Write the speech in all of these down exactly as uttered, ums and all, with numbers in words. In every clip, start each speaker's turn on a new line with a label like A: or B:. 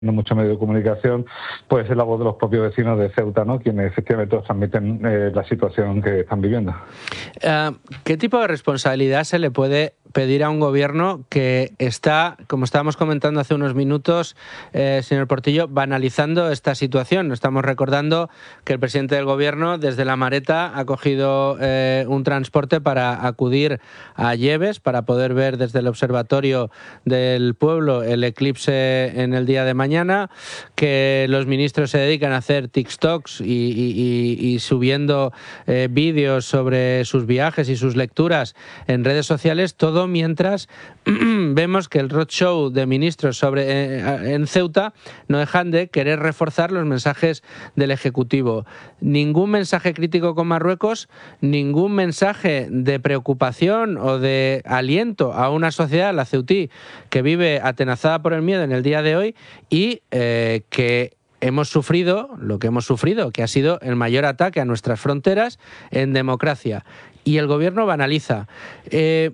A: no mucho medio de comunicación, pues es la voz de los propios vecinos de Ceuta, ¿no?, quienes efectivamente os transmiten eh, la situación que están viviendo.
B: Uh, ¿Qué tipo de responsabilidad se le puede pedir a un gobierno que está, como estábamos comentando hace unos minutos, eh, señor Portillo, banalizando esta situación? Estamos recordando que el presidente del gobierno desde La Mareta ha cogido eh, un transporte para acudir a Lleves para poder ver desde el observatorio del pueblo el eclipse en el día de mañana, que los ministros se dedican a hacer TikToks y, y, y, y subiendo eh, vídeos sobre sus viajes y sus lecturas en redes sociales, todo mientras vemos que el roadshow de ministros sobre, eh, en Ceuta no dejan de querer reforzar los mensajes del Ejecutivo. Ningún mensaje crítico con Marruecos, ningún mensaje de preocupación o de aliento a una sociedad, la ceutí, que vive atenazada por el miedo en el día de hoy y eh, que hemos sufrido lo que hemos sufrido, que ha sido el mayor ataque a nuestras fronteras en democracia. Y el gobierno banaliza. Eh,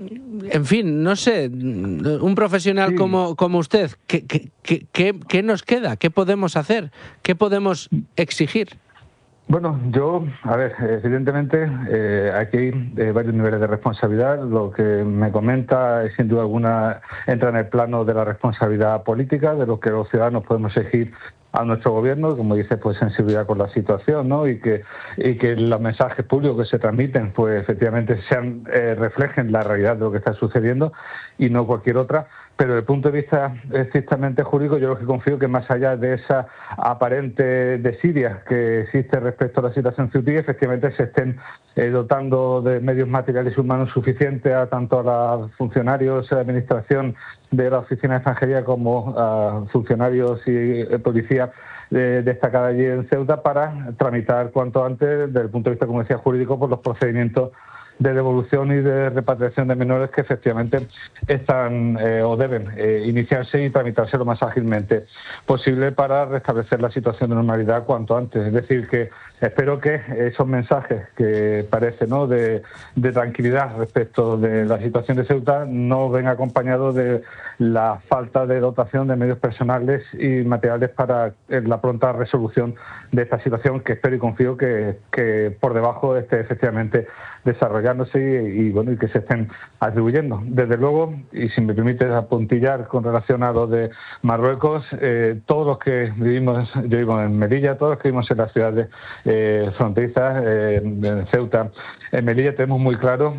B: En fin, no sé, un profesional sí. como, como usted, ¿qué, qué, qué, ¿qué nos queda? ¿Qué podemos hacer? ¿Qué podemos exigir?
A: Bueno, yo, a ver, evidentemente eh, aquí hay eh, varios niveles de responsabilidad. Lo que me comenta es sin duda alguna entra en el plano de la responsabilidad política, de lo que los ciudadanos podemos exigir a nuestro gobierno, como dice, pues sensibilidad con la situación, ¿no? Y que y que los mensajes públicos que se transmiten, pues efectivamente sean eh, reflejen la realidad de lo que está sucediendo y no cualquier otra. Pero desde el punto de vista estrictamente jurídico, yo lo que confío que más allá de esa aparente desidia que existe respecto a la situación ceutí, efectivamente se estén eh, dotando de medios materiales y humanos suficientes a tanto a los funcionarios de administración de la Oficina de Extranjería como a funcionarios y eh, policía de, destacada allí en Ceuta para tramitar cuanto antes, desde el punto de vista, como decía, jurídico, por los procedimientos de devolución y de repatriación de menores que efectivamente están eh, o deben eh, iniciarse y tramitarse lo más ágilmente posible para restablecer la situación de normalidad cuanto antes. Es decir, que espero que esos mensajes que parece, ¿no?, de, de tranquilidad respecto de la situación de Ceuta no ven acompañados de la falta de dotación de medios personales y materiales para la pronta resolución de esta situación, que espero y confío que, que por debajo esté efectivamente desarrollándose y, y bueno y que se estén atribuyendo. Desde luego, y si me permite apuntillar con relación a lo de Marruecos, eh, todos los que vivimos, yo vivo en Melilla, todos los que vivimos en las ciudades eh, fronterizas, eh, en Ceuta, en Melilla, tenemos muy claro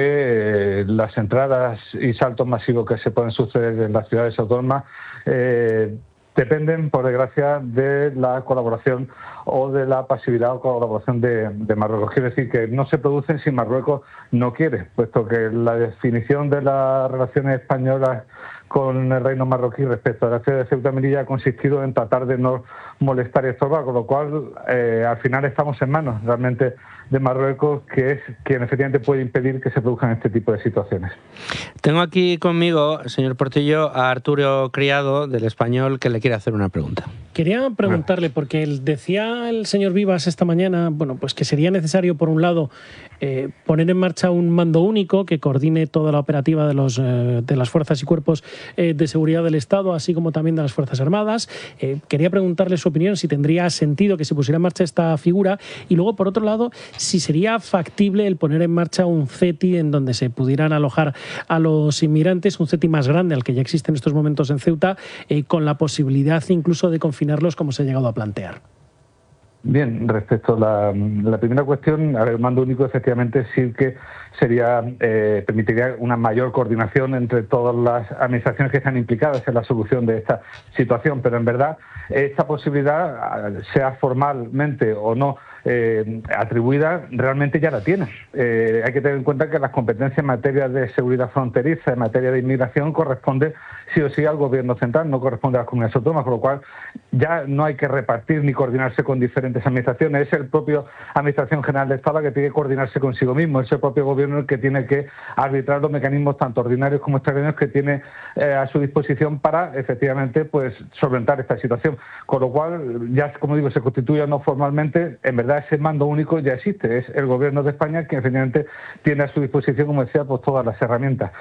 A: que eh, las entradas y saltos masivos que se pueden suceder en las ciudades autónomas eh, dependen, por desgracia, de la colaboración o de la pasividad o colaboración de, de Marruecos. Quiere decir que no se producen si Marruecos no quiere, puesto que la definición de las relaciones españolas con el reino marroquí respecto a la ciudad de Ceuta y Melilla ha consistido en tratar de no molestar y estorbar, con lo cual eh, al final estamos en manos realmente de Marruecos, que es quien efectivamente puede impedir que se produzcan este tipo de situaciones.
B: Tengo aquí conmigo, señor Portillo, a Arturo Criado, del Español, que le quiere hacer una pregunta.
C: Quería preguntarle, porque él decía el señor Vivas esta mañana, bueno, pues que sería necesario, por un lado, eh, poner en marcha un mando único que coordine toda la operativa de, los, eh, de las fuerzas y cuerpos eh, de seguridad del Estado, así como también de las Fuerzas Armadas. Eh, quería preguntarle su opinión, si tendría sentido que se pusiera en marcha esta figura, y luego, por otro lado, si sería factible el poner en marcha un CETI en donde se pudieran alojar a los inmigrantes, un CETI más grande al que ya existe en estos momentos en Ceuta, eh, con la posibilidad incluso de confinarlos como se ha llegado a plantear.
A: Bien, respecto a la, la primera cuestión, el mando único efectivamente sí que sería eh, permitiría una mayor coordinación entre todas las administraciones que están implicadas en la solución de esta situación, pero en verdad esta posibilidad, sea formalmente o no eh, atribuida, realmente ya la tiene. Eh, hay que tener en cuenta que las competencias en materia de seguridad fronteriza, en materia de inmigración, corresponde sí o sí al gobierno central, no corresponde a las comunidades autónomas, con lo cual ya no hay que repartir ni coordinarse con diferentes administraciones. Es el propio Administración General de Estado que tiene que coordinarse consigo mismo, es el propio gobierno el que tiene que arbitrar los mecanismos tanto ordinarios como extraordinarios que tiene eh, a su disposición para efectivamente pues solventar esta situación. Con lo cual, ya como digo, se constituye o no formalmente, en verdad ese mando único ya existe, es el gobierno de España quien efectivamente tiene a su disposición, como decía, pues todas las herramientas.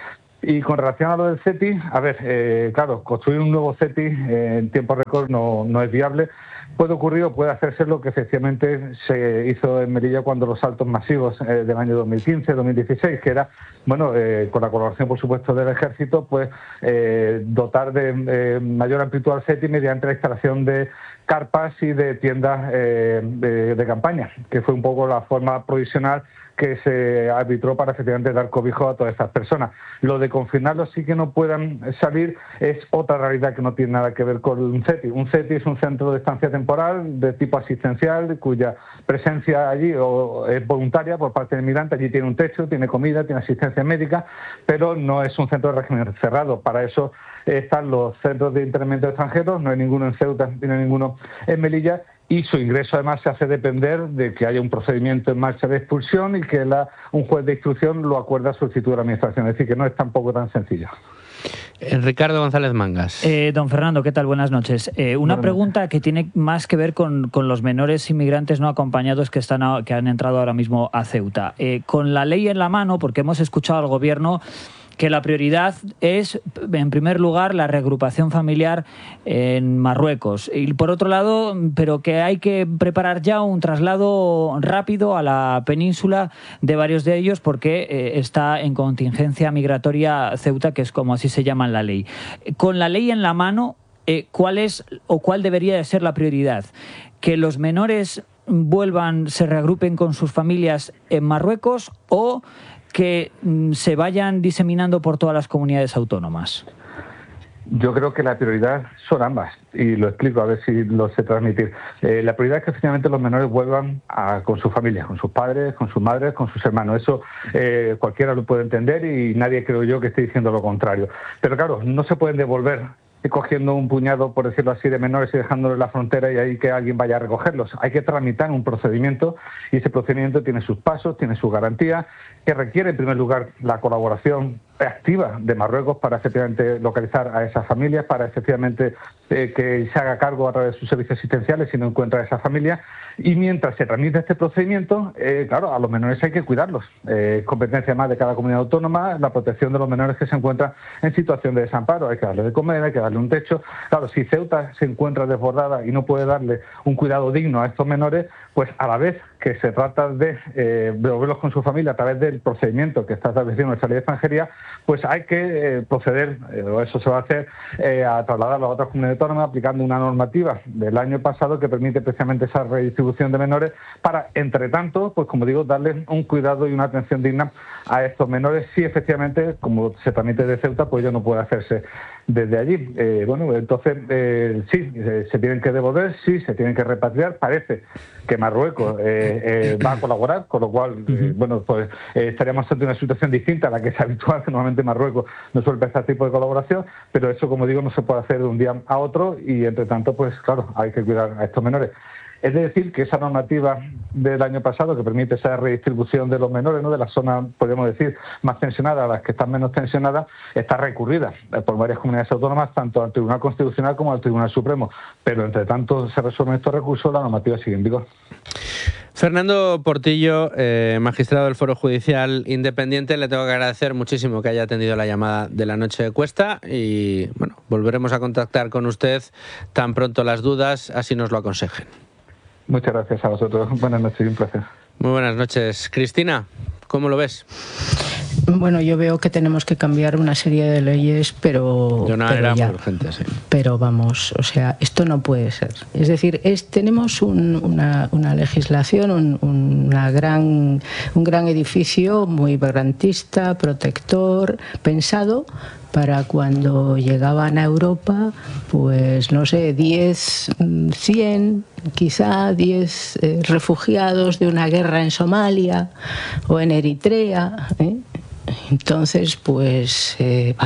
A: Y con relación a lo del CETI, a ver, eh, claro, construir un nuevo CETI eh, en tiempo récord no, no es viable. Puede ocurrir o puede hacerse lo que efectivamente se hizo en Melilla cuando los saltos masivos eh, del año dos mil quince, dos mil dieciséis, que era, bueno, eh, con la colaboración, por supuesto, del Ejército, pues eh, dotar de eh, mayor amplitud al CETI mediante la instalación de carpas y de tiendas eh, de, de campaña, que fue un poco la forma provisional que se arbitró para efectivamente dar cobijo a todas estas personas. Lo de confinarlos sí que no puedan salir es otra realidad que no tiene nada que ver con un CETI. Un CETI es un centro de estancia temporal de tipo asistencial, cuya presencia allí o es voluntaria por parte del migrante. Allí tiene un techo, tiene comida, tiene asistencia médica, pero no es un centro de régimen cerrado. Para eso están los centros de internamiento extranjeros, no hay ninguno en Ceuta, no hay ninguno en Melilla, y su ingreso además se hace depender de que haya un procedimiento en marcha de expulsión y que la, un juez de instrucción lo acuerda a solicitud de la Administración. Es decir, que no es tampoco tan sencillo.
B: Ricardo González Mangas.
D: Eh, don Fernando, ¿qué tal? Buenas noches. Eh, una Buenas pregunta noches. que tiene más que ver con, con los menores inmigrantes no acompañados que, están a, que han entrado ahora mismo a Ceuta. Eh, con la ley en la mano, porque hemos escuchado al Gobierno que la prioridad es, en primer lugar, la reagrupación familiar en Marruecos. Y por otro lado, pero que hay que preparar ya un traslado rápido a la península de varios de ellos porque eh, está en contingencia migratoria Ceuta, que es como así se llama en la ley. Con la ley en la mano, eh, ¿cuál es o cuál debería de ser la prioridad? ¿Que los menores vuelvan, se reagrupen con sus familias en Marruecos o que se vayan diseminando por todas las comunidades autónomas?
A: Yo creo que la prioridad son ambas, y lo explico a ver si lo sé transmitir. Eh, la prioridad es que efectivamente los menores vuelvan a, con sus familias, con sus padres, con sus madres, con sus hermanos. Eso eh, cualquiera lo puede entender y nadie, creo yo, que esté diciendo lo contrario. Pero claro, no se pueden devolver cogiendo un puñado, por decirlo así, de menores y dejándolos en la frontera y ahí que alguien vaya a recogerlos. Hay que tramitar un procedimiento y ese procedimiento tiene sus pasos, tiene sus garantías, que requiere en primer lugar la colaboración activa de Marruecos para efectivamente localizar a esas familias, para efectivamente eh, que se haga cargo a través de sus servicios asistenciales si no encuentra a esa familia. Y mientras se tramita este procedimiento, eh, claro, a los menores hay que cuidarlos. Eh, es competencia más de cada comunidad autónoma la protección de los menores que se encuentran en situación de desamparo. Hay que darle de comer, hay que darle un techo. Claro, si Ceuta se encuentra desbordada y no puede darle un cuidado digno a estos menores, pues a la vez que se trata de eh, devolverlos con su familia a través del procedimiento que está establecido en nuestra ley de extranjería, pues hay que eh, proceder, eh, o eso se va a hacer, eh, a trasladarlo a otras comunidades autónomas aplicando una normativa del año pasado que permite precisamente esa redistribución de menores para, entre tanto, pues como digo, darles un cuidado y una atención digna a estos menores si efectivamente, como se tramite de Ceuta, pues ya no puede hacerse desde allí. Eh, bueno, entonces eh, sí, eh, se tienen que devolver, sí, se tienen que repatriar. Parece que Marruecos eh, eh, va a colaborar, con lo cual, eh, bueno, pues eh, estaríamos ante una situación distinta a la que es habitual, que normalmente Marruecos no suele prestar este tipo de colaboración, pero eso, como digo, no se puede hacer de un día a otro y, entre tanto, pues claro, hay que cuidar a estos menores. Es decir, que esa normativa del año pasado que permite esa redistribución de los menores, ¿no?, de las zonas, podemos decir, más tensionadas a las que están menos tensionadas, está recurrida por varias comunidades autónomas, tanto al Tribunal Constitucional como al Tribunal Supremo. Pero, entre tanto, se resuelven estos recursos, la normativa sigue en vigor.
B: Fernando Portillo, eh, magistrado del Foro Judicial Independiente, le tengo que agradecer muchísimo que haya atendido la llamada de la noche de Cuesta y, bueno, volveremos a contactar con usted tan pronto las dudas, así nos lo aconsejen.
A: Muchas gracias a vosotros. Buenas noches y un placer.
B: Muy buenas noches. Cristina, ¿cómo lo ves?
E: Bueno, yo veo que tenemos que cambiar una serie de leyes, pero...
B: De una
E: pero
B: manera
E: ya,
B: muy urgente, sí.
E: Pero vamos, o sea, esto no puede ser. Es decir, es, tenemos un, una, una legislación, un, una gran, un gran edificio muy garantista, protector, pensado para cuando llegaban a Europa, pues no sé, diez, cien, quizá diez eh, refugiados de una guerra en Somalia o en Eritrea, ¿eh? Entonces, pues, eh, vale,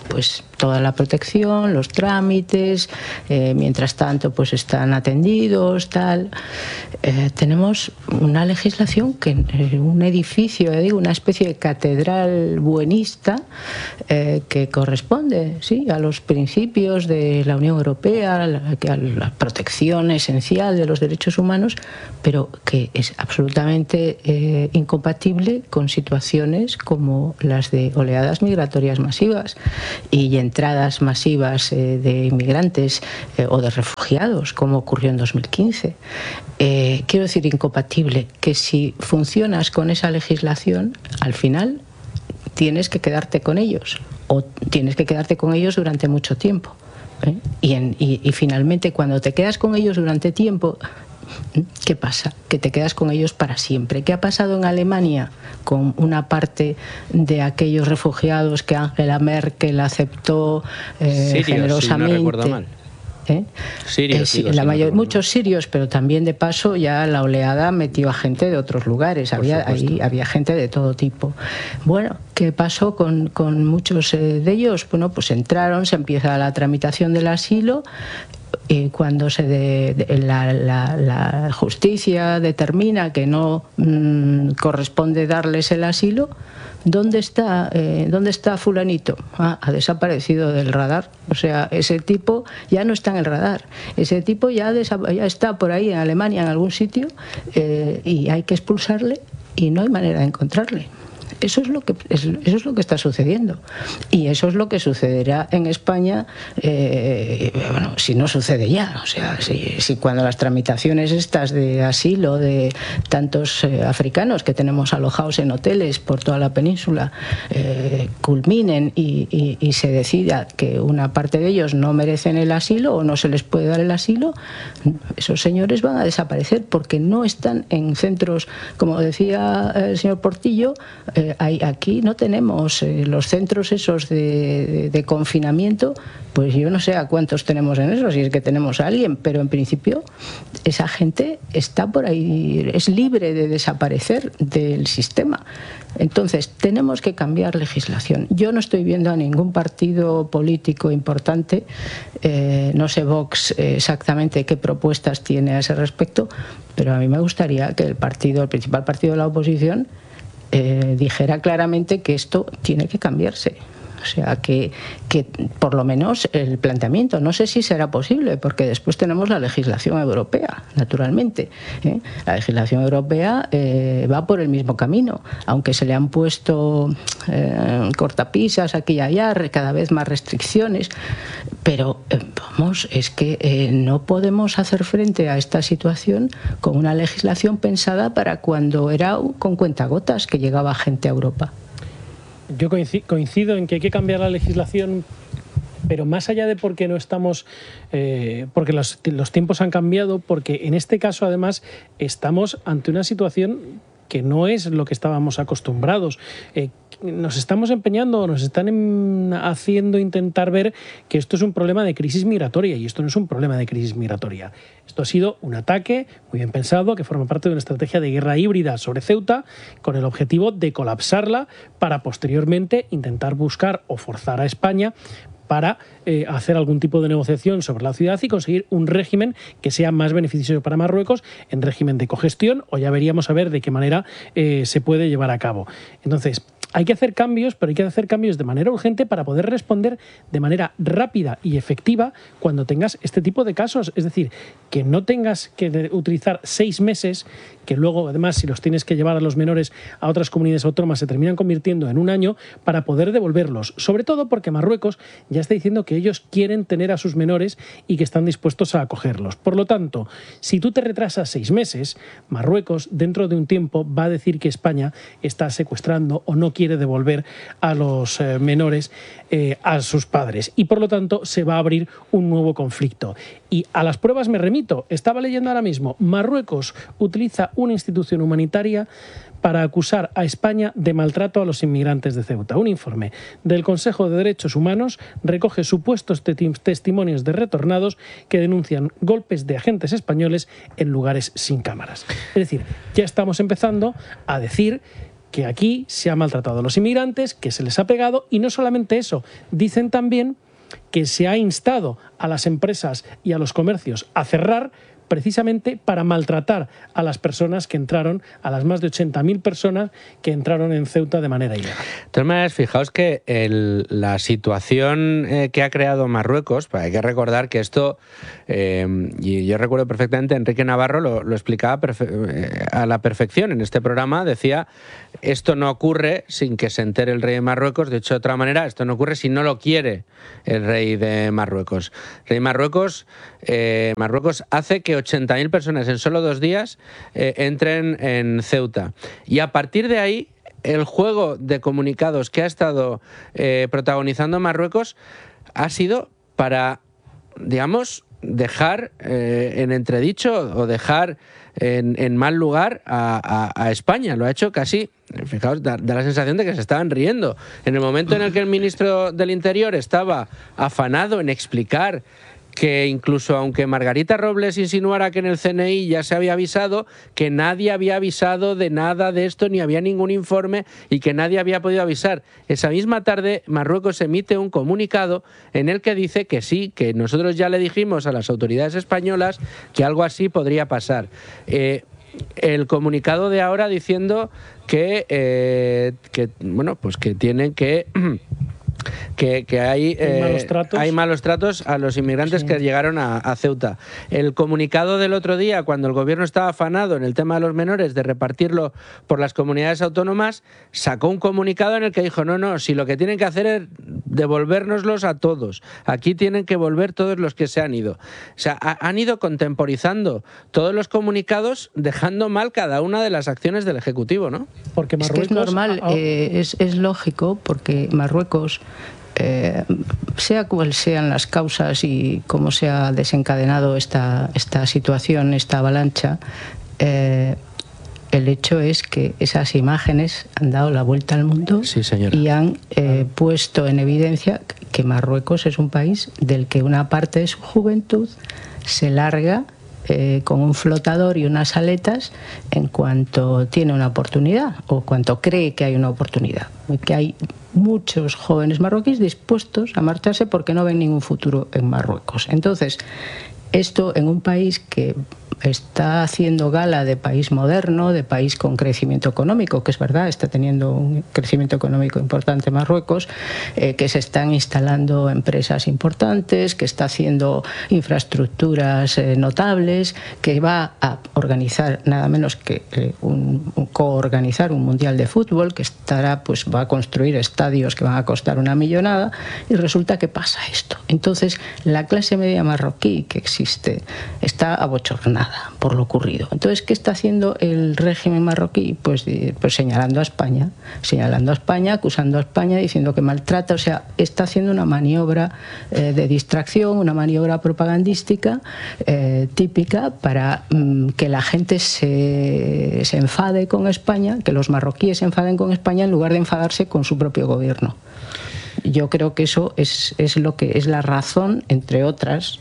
E: pues toda la protección, los trámites, eh, mientras tanto pues están atendidos, tal. Eh, tenemos una legislación que eh, un edificio, ya digo, una especie de catedral buenista eh, que corresponde, sí, a los principios de la Unión Europea, a la, a la protección esencial de los derechos humanos, pero que es absolutamente eh, incompatible con situaciones como las de oleadas migratorias masivas y entradas masivas eh, de inmigrantes eh, o de refugiados, como ocurrió en dos mil quince. Eh, quiero decir, incompatible, que si funcionas con esa legislación, al final tienes que quedarte con ellos, o tienes que quedarte con ellos durante mucho tiempo. ¿eh? Y, en, y, y finalmente, cuando te quedas con ellos durante tiempo, ¿qué pasa? Que te quedas con ellos para siempre. ¿Qué ha pasado en Alemania con una parte de aquellos refugiados que Angela Merkel aceptó eh,
B: Sirios,
E: generosamente?
B: Si no recuerdo mal.
E: ¿Eh?
B: Sirios,
E: eh, sí,
B: digo,
E: la
B: si
E: mayor,
B: no
E: muchos sirios, pero también de paso ya la oleada metió a gente de otros lugares. Había, ahí, había gente de todo tipo. Bueno, ¿qué pasó con, con muchos eh, de ellos? Bueno, pues entraron, se empieza la tramitación del asilo. Y cuando se de, de, la, la, la justicia determina que no mmm, corresponde darles el asilo, ¿dónde está, eh, ¿dónde está fulanito? Ah, ha desaparecido del radar. O sea, ese tipo ya no está en el radar. Ese tipo ya, ya está por ahí en Alemania, en algún sitio, eh, y hay que expulsarle y no hay manera de encontrarle. Eso es lo que eso es lo que está sucediendo, y eso es lo que sucederá en España, eh, bueno, si no sucede ya. O sea, si, si cuando las tramitaciones estas de asilo de tantos eh, africanos que tenemos alojados en hoteles por toda la península eh, culminen y, y, y se decida que una parte de ellos no merecen el asilo o no se les puede dar el asilo, esos señores van a desaparecer porque no están en centros, como decía el señor Portillo. Eh, hay, aquí no tenemos eh, los centros esos de, de, de confinamiento, pues yo no sé a cuántos tenemos en eso, si es que tenemos a alguien, pero en principio esa gente está por ahí, es libre de desaparecer del sistema. Entonces, tenemos que cambiar legislación. Yo no estoy viendo a ningún partido político importante, eh, no sé Vox eh, exactamente qué propuestas tiene a ese respecto, pero a mí me gustaría que el partido, el principal partido de la oposición, Eh, dijera claramente que esto tiene que cambiarse. O sea, que, que por lo menos el planteamiento, no sé si será posible, porque después tenemos la legislación europea, naturalmente. ¿eh? La legislación europea eh, va por el mismo camino, aunque se le han puesto eh, cortapisas aquí y allá, cada vez más restricciones, pero eh, vamos, es que eh, no podemos hacer frente a esta situación con una legislación pensada para cuando era con cuentagotas que llegaba gente a Europa.
C: Yo coincido en que hay que cambiar la legislación, pero más allá de porque no estamos, eh, porque los, los tiempos han cambiado, porque en este caso además estamos ante una situación que no es lo que estábamos acostumbrados. Eh, nos estamos empeñando, nos están en, haciendo intentar ver que esto es un problema de crisis migratoria, y esto no es un problema de crisis migratoria. Esto ha sido un ataque muy bien pensado que forma parte de una estrategia de guerra híbrida sobre Ceuta con el objetivo de colapsarla para posteriormente intentar buscar o forzar a España para eh, hacer algún tipo de negociación sobre la ciudad y conseguir un régimen que sea más beneficioso para Marruecos, en régimen de cogestión, o ya veríamos a ver de qué manera eh, se puede llevar a cabo. Entonces, hay que hacer cambios, pero hay que hacer cambios de manera urgente para poder responder de manera rápida y efectiva cuando tengas este tipo de casos. Es decir, que no tengas que utilizar seis meses, que luego, además, si los tienes que llevar a los menores a otras comunidades autónomas, se terminan convirtiendo en un año para poder devolverlos. Sobre todo porque Marruecos ya está diciendo que ellos quieren tener a sus menores y que están dispuestos a acogerlos. Por lo tanto, si tú te retrasas seis meses, Marruecos, dentro de un tiempo, va a decir que España está secuestrando o no quiere devolver a los eh, menores eh, a sus padres, y por lo tanto se va a abrir un nuevo conflicto. Y a las pruebas me remito. Estaba leyendo ahora mismo, Marruecos utiliza una institución humanitaria para acusar a España de maltrato a los inmigrantes de Ceuta. Un informe del Consejo de Derechos Humanos recoge supuestos testimonios de retornados que denuncian golpes de agentes españoles en lugares sin cámaras. Es decir, ya estamos empezando a decir que aquí se ha maltratado a los inmigrantes, que se les ha pegado, y no solamente eso, dicen también que se ha instado a las empresas y a los comercios a cerrar precisamente para maltratar a las personas que entraron, a las más de ochenta mil personas que entraron en Ceuta de manera ilegal.
B: De todas maneras, fijaos que el, la situación eh, que ha creado Marruecos, pues hay que recordar que esto, eh, y yo recuerdo perfectamente, Enrique Navarro lo, lo explicaba perfe- a la perfección en este programa, decía, esto no ocurre sin que se entere el rey de Marruecos, de hecho de otra manera, esto no ocurre si no lo quiere el rey de Marruecos. El rey de Marruecos, eh, Marruecos hace que ochenta mil personas en solo dos días eh, entren en Ceuta. Y a partir de ahí, el juego de comunicados que ha estado eh, protagonizando Marruecos ha sido para, digamos, dejar eh, en entredicho o dejar en, en mal lugar a, a, a España. Lo ha hecho casi, fijaos, da, da la sensación de que se estaban riendo. En el momento en el que el ministro del Interior estaba afanado en explicar que incluso aunque Margarita Robles insinuara que en el C N I ya se había avisado, que nadie había avisado de nada de esto, ni había ningún informe y que nadie había podido avisar. Esa misma tarde Marruecos emite un comunicado en el que dice que sí, que nosotros ya le dijimos a las autoridades españolas que algo así podría pasar. Eh, el comunicado de ahora diciendo que, eh, que bueno, pues que tienen que... Que, que hay, eh,
C: malos tratos.
B: hay malos tratos a los inmigrantes sí. que llegaron a, a Ceuta. El comunicado del otro día, cuando el gobierno estaba afanado en el tema de los menores, de repartirlo por las comunidades autónomas, sacó un comunicado en el que dijo, no, no, si lo que tienen que hacer es devolvérnoslos a todos. Aquí tienen que volver todos los que se han ido. O sea, ha, han ido contemporizando todos los comunicados, dejando mal cada una de las acciones del Ejecutivo, ¿no?
C: Porque Marruecos,
E: es que es normal,
C: ah,
E: eh, es, es lógico, porque Marruecos... Eh, sea cuales sean las causas y cómo se ha desencadenado esta, esta situación, esta avalancha, eh, el hecho es que esas imágenes han dado la vuelta al mundo
B: sí,
E: y han eh, puesto en evidencia que Marruecos es un país del que una parte de su juventud se larga Eh, con un flotador y unas aletas en cuanto tiene una oportunidad o cuanto cree que hay una oportunidad. Que hay muchos jóvenes marroquíes dispuestos a marcharse porque no ven ningún futuro en Marruecos. Entonces, esto en un país que está haciendo gala de país moderno, de país con crecimiento económico, que es verdad, está teniendo un crecimiento económico importante Marruecos, eh, que se están instalando empresas importantes, que está haciendo infraestructuras eh, notables, que va a organizar nada menos que eh, un, un coorganizar un mundial de fútbol, que estará, pues va a construir estadios que van a costar una millonada, y resulta que pasa esto. Entonces, la clase media marroquí que existe está abochornada por lo ocurrido. Entonces, ¿qué está haciendo el régimen marroquí? Pues, pues señalando a España, señalando a España, acusando a España, diciendo que maltrata, o sea, está haciendo una maniobra eh, de distracción, una maniobra propagandística eh, típica para mm, que la gente se, se enfade con España, que los marroquíes se enfaden con España en lugar de enfadarse con su propio gobierno. Yo creo que eso es, es lo que es la razón, entre otras,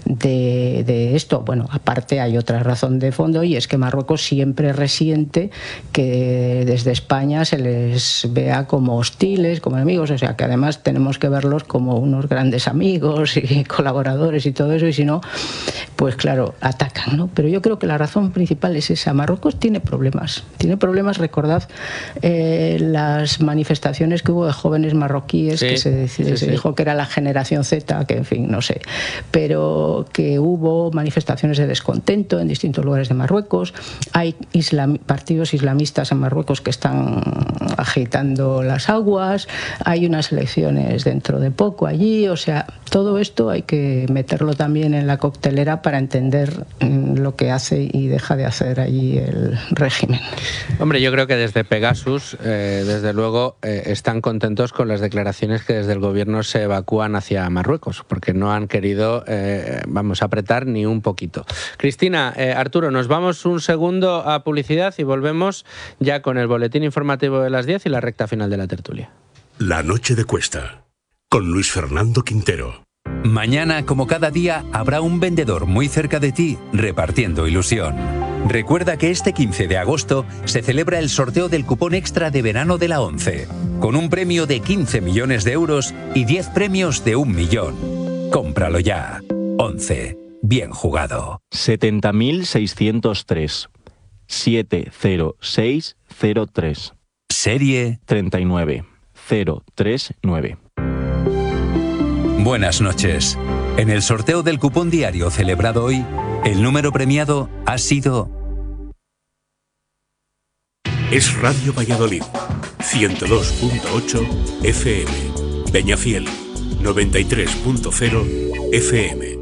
E: de, de esto. Bueno, aparte hay otra razón de fondo, y es que Marruecos siempre resiente que desde España se les vea como hostiles, como enemigos, o sea que además tenemos que verlos como unos grandes amigos y colaboradores y todo eso, y si no, pues claro, atacan, ¿no? Pero yo creo que la razón principal es esa. Marruecos tiene problemas, tiene problemas, recordad eh, las manifestaciones que hubo de jóvenes marroquíes, sí, que se, sí, se sí. dijo que era la generación Z, que en fin, no sé, pero que hubo manifestaciones de descontento en distintos lugares de Marruecos. Hay islam, partidos islamistas en Marruecos que están agitando las aguas, hay unas elecciones dentro de poco allí, o sea, todo esto hay que meterlo también en la coctelera para entender lo que hace y deja de hacer allí el régimen.
B: Hombre, yo creo que desde Pegasus, eh, desde luego, eh, están contentos con las declaraciones que desde el gobierno se evacúan hacia Marruecos, porque no han querido, eh, vamos, apretar ni un poquito. Cristina, eh, Arturo, nos vamos un segundo a publicidad y volvemos ya con el boletín informativo de las diez y la recta final de la tertulia.
F: La noche de Cuesta, con Luis Fernando Quintero.
G: Mañana, como cada día, habrá un vendedor muy cerca de ti repartiendo ilusión. Recuerda que este quince de agosto se celebra el sorteo del cupón extra de verano de la ONCE, con un premio de quince millones de euros y diez premios de un millón. Cómpralo ya. ONCE. Bien jugado.
H: setenta mil seiscientos tres. siete cero seis cero tres.
G: Serie
H: treinta y nueve cero treinta y nueve.
G: Buenas noches. En el sorteo del cupón diario celebrado hoy, el número premiado ha sido...
F: Es Radio Valladolid, ciento dos punto ocho F M. Peñafiel, noventa y tres punto cero F M.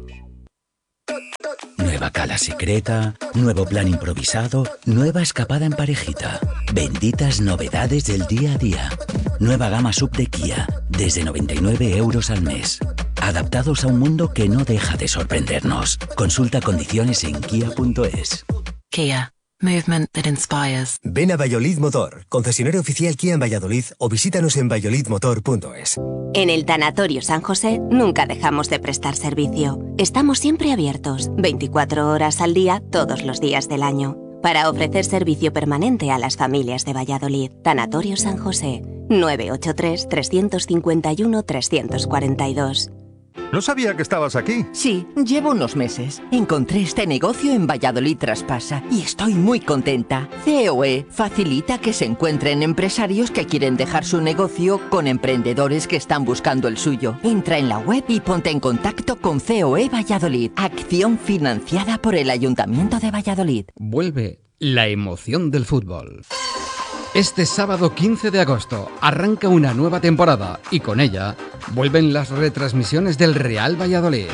I: Nueva cala secreta, nuevo plan improvisado, nueva escapada en parejita. Benditas novedades del día a día. Nueva gama sub de Kia, desde noventa y nueve euros al mes. Adaptados a un mundo que no deja de sorprendernos. Consulta condiciones en kia punto es.
J: Kia. Movement that inspires.
K: Ven a Valladolid Motor, concesionario oficial Kia en Valladolid, o visítanos en valladolid motor punto es.
L: En el Tanatorio San José nunca dejamos de prestar servicio. Estamos siempre abiertos, veinticuatro horas al día, todos los días del año, para ofrecer servicio permanente a las familias de Valladolid. Tanatorio San José, nueve ocho tres, tres cinco uno, tres cuatro dos.
M: No sabía que estabas aquí.
N: Sí, llevo unos meses. Encontré este negocio en Valladolid Traspasa y estoy muy contenta. C O E facilita que se encuentren empresarios que quieren dejar su negocio con emprendedores que están buscando el suyo. Entra en la web y ponte en contacto con C O E Valladolid. Acción financiada por el Ayuntamiento de Valladolid.
O: Vuelve la emoción del fútbol. Este sábado quince de agosto arranca una nueva temporada y con ella vuelven las retransmisiones del Real Valladolid.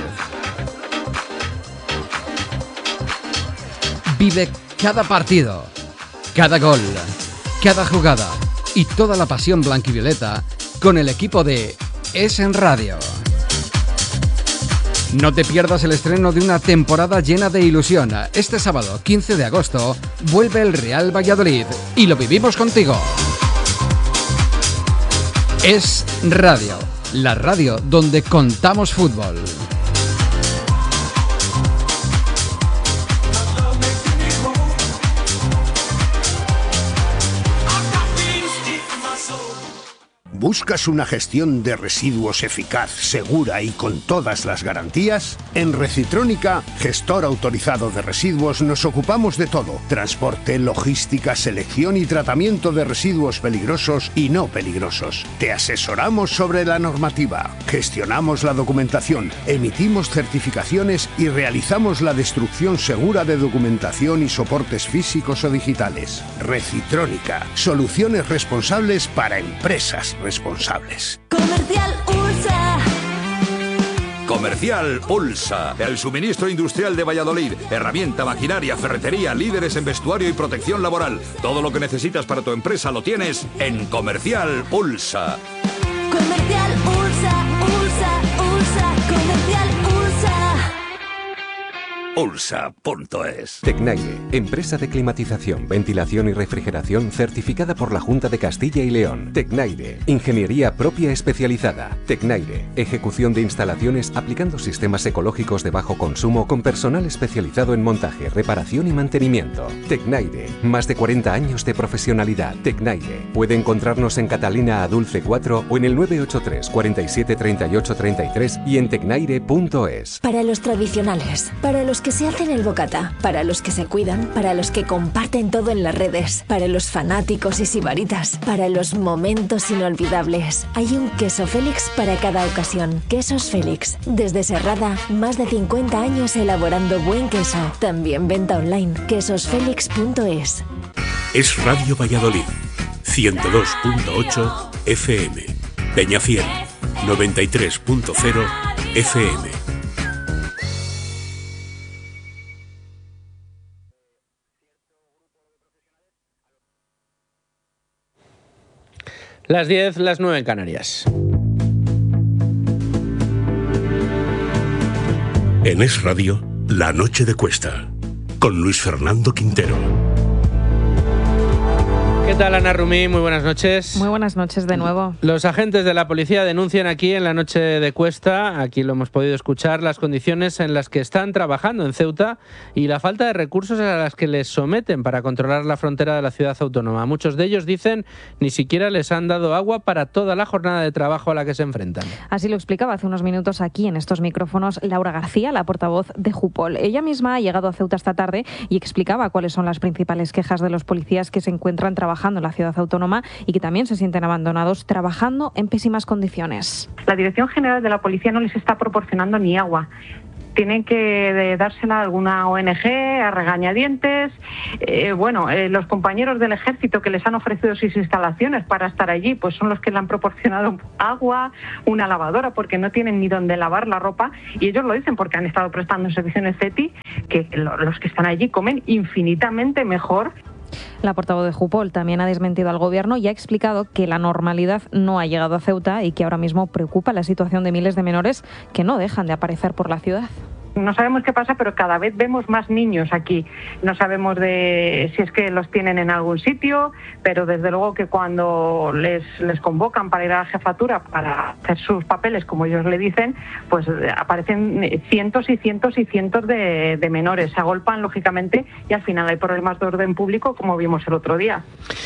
O: Vive cada partido, cada gol, cada jugada y toda la pasión blanquivioleta con el equipo de Es en Radio. No te pierdas el estreno de una temporada llena de ilusión. Este sábado, quince de agosto, vuelve el Real Valladolid y lo vivimos contigo. Es Radio, la radio donde contamos fútbol.
F: ¿Buscas una gestión de residuos eficaz, segura y con todas las garantías? En Recitrónica, gestor autorizado de residuos, nos ocupamos de todo: transporte, logística, selección y tratamiento de residuos peligrosos y no peligrosos. Te asesoramos sobre la normativa, gestionamos la documentación, emitimos certificaciones y realizamos la destrucción segura de documentación y soportes físicos o digitales. Recitrónica, soluciones responsables para empresas responsables. responsables.
P: Comercial Ulsa.
Q: Comercial Ulsa, el suministro industrial de Valladolid. Herramienta, maquinaria, ferretería, líderes en vestuario y protección laboral. Todo lo que necesitas para tu empresa lo tienes en Comercial Ulsa.
P: Comercial Ulsa, Ulsa, Ulsa, Comercial Ulsa.
Q: Ulsa punto es.
R: Tecnaire, empresa de climatización, ventilación y refrigeración certificada por la Junta de Castilla y León. Tecnaire, ingeniería propia especializada. Tecnaire, ejecución de instalaciones aplicando sistemas ecológicos de bajo consumo con personal especializado en montaje, reparación y mantenimiento. Tecnaire, más de cuarenta años de profesionalidad. Tecnaire, puede encontrarnos en Catalina Adulce cuatro o en el nueve ocho tres, cuarenta y siete, treinta y ocho, treinta y tres y en tecnaire punto es.
S: Para los tradicionales, para los que se hacen el bocata, para los que se cuidan, para los que comparten todo en las redes, para los fanáticos y sibaritas, para los momentos inolvidables. Hay un queso Félix para cada ocasión. Quesos Félix. Desde Serrada, más de cincuenta años elaborando buen queso. También venta online. quesos félix punto es.
F: Es Radio Valladolid, ciento dos punto ocho F M. Peñafiel, noventa y tres punto cero F M.
B: Las diez, las nueve en Canarias.
F: En Es Radio, La Noche de Cuesta, con Luis Fernando Quintero.
B: ¿Qué ¿Qué tal, Ana Rumí? Muy buenas noches.
T: Muy buenas noches de nuevo.
B: Los agentes de la policía denuncian aquí en la noche de Cuesta, aquí lo hemos podido escuchar, las condiciones en las que están trabajando en Ceuta y la falta de recursos a las que les someten para controlar la frontera de la ciudad autónoma. Muchos de ellos dicen ni siquiera les han dado agua para toda la jornada de trabajo a la que se enfrentan.
T: Así lo explicaba hace unos minutos aquí en estos micrófonos Laura García, la portavoz de Jupol. Ella misma ha llegado a Ceuta esta tarde y explicaba cuáles son las principales quejas de los policías que se encuentran trabajando trabajando en la ciudad autónoma y que también se sienten abandonados trabajando en pésimas condiciones.
U: La Dirección General de la Policía no les está proporcionando ni agua. Tienen que dársela a alguna O N Ge, a regañadientes. Eh, bueno, eh, los compañeros del ejército que les han ofrecido sus instalaciones para estar allí, pues son los que le han proporcionado agua, una lavadora, porque no tienen ni donde lavar la ropa. Y ellos lo dicen porque han estado prestando servicio en el CETI, que los que están allí comen infinitamente mejor.
T: La portavoz de Jupol también ha desmentido al gobierno y ha explicado que la normalidad no ha llegado a Ceuta y que ahora mismo preocupa la situación de miles de menores que no dejan de aparecer por la ciudad.
U: No sabemos qué pasa, pero cada vez vemos más niños aquí. No sabemos de si es que los tienen en algún sitio, pero desde luego que cuando les, les convocan para ir a la jefatura para hacer sus papeles, como ellos le dicen, pues aparecen cientos y cientos y cientos de, de menores. Se agolpan, lógicamente, y al final hay problemas de orden público, como vimos el otro día.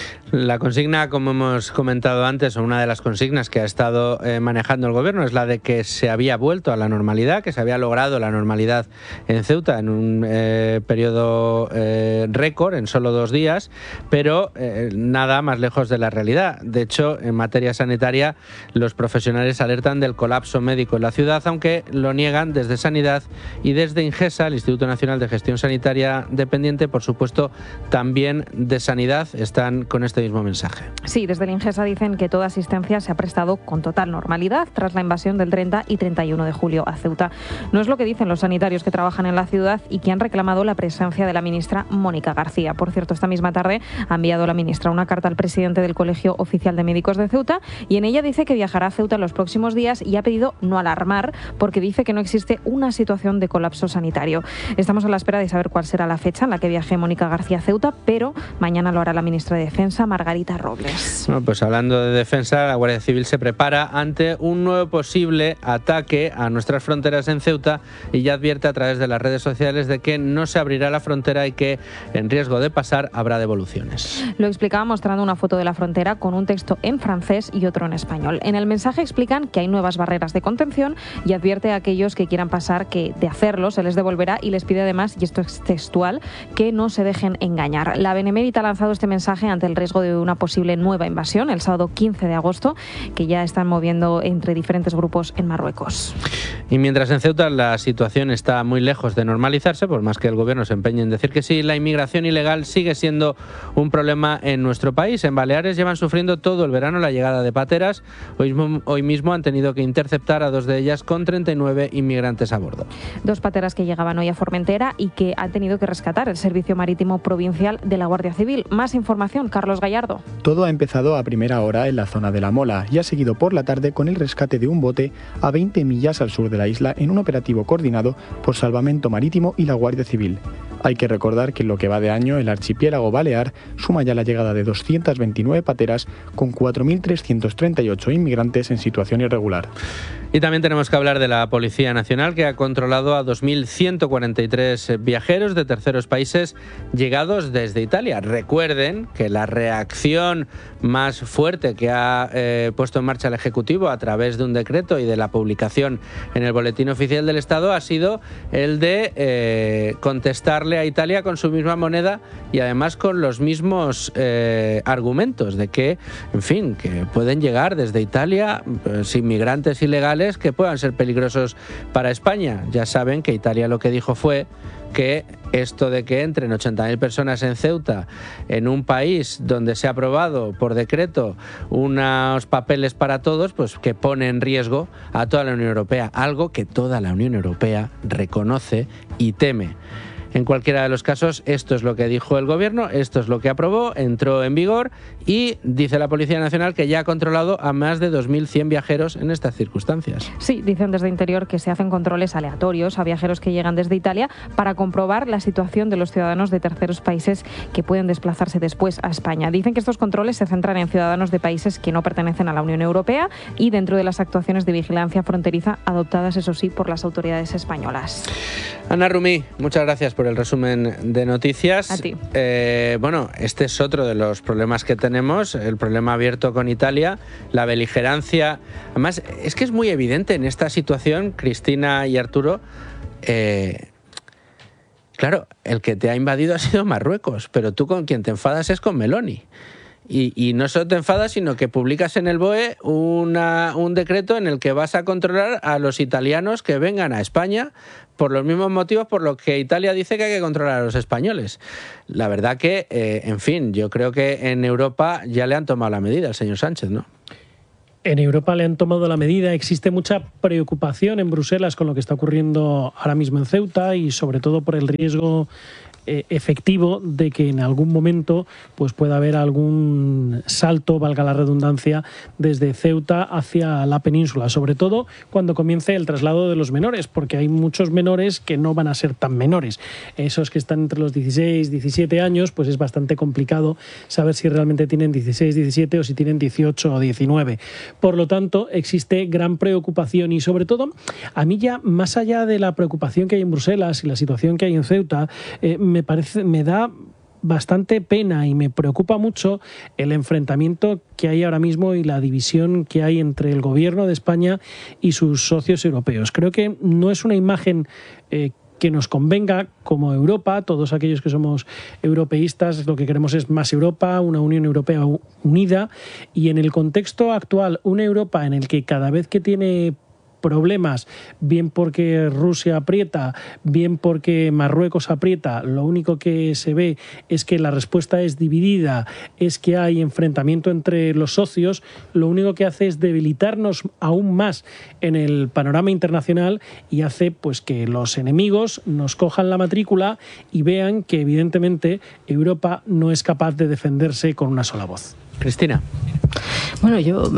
B: La consigna, como hemos comentado antes, o una de las consignas que ha estado eh, manejando el gobierno es la de que se había vuelto a la normalidad, que se había logrado la normalidad en Ceuta en un eh, periodo eh, récord, en solo dos días, pero eh, nada más lejos de la realidad. De hecho, en materia sanitaria, los profesionales alertan del colapso médico en la ciudad, aunque lo niegan desde Sanidad y desde Ingesa, el Instituto Nacional de Gestión Sanitaria dependiente, por supuesto, también de Sanidad, están con este mismo mensaje.
T: Sí, desde el Ingesa dicen que toda asistencia se ha prestado con total normalidad tras la invasión del treinta y treinta y uno de julio a Ceuta. No es lo que dicen los sanitarios que trabajan en la ciudad y que han reclamado la presencia de la ministra Mónica García. Por cierto, esta misma tarde ha enviado la ministra una carta al presidente del Colegio Oficial de Médicos de Ceuta y en ella dice que viajará a Ceuta en los próximos días y ha pedido no alarmar porque dice que no existe una situación de colapso sanitario. Estamos a la espera de saber cuál será la fecha en la que viaje Mónica García a Ceuta, pero mañana lo hará la ministra de Defensa, Margarita Robles.
B: Bueno, pues hablando de defensa, la Guardia Civil se prepara ante un nuevo posible ataque a nuestras fronteras en Ceuta y ya advierte a través de las redes sociales de que no se abrirá la frontera y que en riesgo de pasar habrá devoluciones.
T: Lo explicaba mostrando una foto de la frontera con un texto en francés y otro en español. En el mensaje explican que hay nuevas barreras de contención y advierte a aquellos que quieran pasar que de hacerlo se les devolverá y les pide además, y esto es textual, que no se dejen engañar. La Benemérita ha lanzado este mensaje ante el riesgo de una posible nueva invasión el sábado quince de agosto, que ya están moviendo entre diferentes grupos en Marruecos.
B: Y mientras en Ceuta la situación está muy lejos de normalizarse, por más que el gobierno se empeñe en decir que sí, la inmigración ilegal sigue siendo un problema en nuestro país. En Baleares llevan sufriendo todo el verano la llegada de pateras. Hoy mismo, hoy mismo han tenido que interceptar a dos de ellas con treinta y nueve inmigrantes a bordo.
T: Dos pateras que llegaban hoy a Formentera y que han tenido que rescatar el Servicio Marítimo Provincial de la Guardia Civil. Más información, Carlos Gallardo.
V: Todo ha empezado a primera hora en la zona de La Mola y ha seguido por la tarde con el rescate de un bote a veinte millas al sur de la isla en un operativo coordinado por Salvamento Marítimo y la Guardia Civil. Hay que recordar que en lo que va de año el archipiélago balear suma ya la llegada de doscientas veintinueve pateras con cuatro mil trescientos treinta y ocho inmigrantes en situación irregular.
B: Y también tenemos que hablar de la Policía Nacional, que ha controlado a dos mil ciento cuarenta y tres viajeros de terceros países llegados desde Italia. Recuerden que la reacción más fuerte que ha eh, puesto en marcha el Ejecutivo a través de un decreto y de la publicación en el Boletín Oficial del Estado ha sido el de eh, contestarle a Italia con su misma moneda y además con los mismos eh, argumentos de que, en fin, que pueden llegar desde Italia pues, inmigrantes ilegales que puedan ser peligrosos para España. Ya saben que Italia lo que dijo fue que esto de que entren ochenta mil personas en Ceuta, en un país donde se ha aprobado por decreto unos papeles para todos, pues que pone en riesgo a toda la Unión Europea, algo que toda la Unión Europea reconoce y teme. En cualquiera de los casos, esto es lo que dijo el gobierno, esto es lo que aprobó, entró en vigor y dice la Policía Nacional que ya ha controlado a más de dos mil cien viajeros en estas circunstancias.
T: Sí, dicen desde Interior que se hacen controles aleatorios a viajeros que llegan desde Italia para comprobar la situación de los ciudadanos de terceros países que pueden desplazarse después a España. Dicen que estos controles se centran en ciudadanos de países que no pertenecen a la Unión Europea y dentro de las actuaciones de vigilancia fronteriza adoptadas, eso sí, por las autoridades españolas.
B: Ana Rumí, muchas gracias por el resumen de noticias.
T: A ti.
B: Eh, bueno, este es otro de los problemas que tenemos, el problema abierto con Italia, la beligerancia. Además, es que es muy evidente en esta situación, Cristina y Arturo, eh, claro, el que te ha invadido ha sido Marruecos, pero tú con quien te enfadas es con Meloni. Y, y no solo te enfadas, sino que publicas en el B O E una, un decreto en el que vas a controlar a los italianos que vengan a España por los mismos motivos por los que Italia dice que hay que controlar a los españoles. La verdad que, eh, en fin, yo creo que en Europa ya le han tomado la medida al señor Sánchez, ¿no?
C: En Europa le han tomado la medida. Existe mucha preocupación en Bruselas con lo que está ocurriendo ahora mismo en Ceuta y sobre todo por el riesgo eh, efectivo de que en algún momento pues pueda haber algún salto, valga la redundancia, desde Ceuta hacia la península, sobre todo cuando comience el traslado de los menores, porque hay muchos menores que no van a ser tan menores. Esos que están entre los dieciséis, diecisiete años, pues es bastante complicado saber si realmente tienen dieciséis, diecisiete o si tienen dieciocho o diecinueve. Por lo tanto, existe gran preocupación y sobre todo, a mí ya más allá de la preocupación que hay en Bruselas y la situación que hay en Ceuta, eh, me parece, me da bastante pena y me preocupa mucho el enfrentamiento que hay ahora mismo y la división que hay entre el gobierno de España y sus socios europeos. Creo que no es una imagen eh, que nos convenga como Europa. Todos aquellos que somos europeístas lo que queremos es más Europa, una Unión Europea unida, y en el contexto actual una Europa en el que cada vez que tiene problemas, bien porque Rusia aprieta, bien porque Marruecos aprieta, lo único que se ve es que la respuesta es dividida, es que hay enfrentamiento entre los socios, lo único que hace es debilitarnos aún más en el panorama internacional y hace pues que los enemigos nos cojan la matrícula y vean que evidentemente Europa no es capaz de defenderse con una sola voz.
B: Cristina.
E: Bueno, yo,